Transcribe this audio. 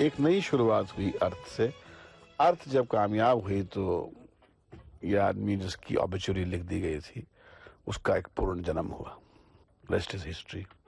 एक नई शुरुआत हुई अर्थ से। अर्थ जब कामयाब हुई तो यह आदमी जिसकी ऑबिचुरी लिख दी गई थी उसका एक पूर्ण जन्म हुआ। Rest is history.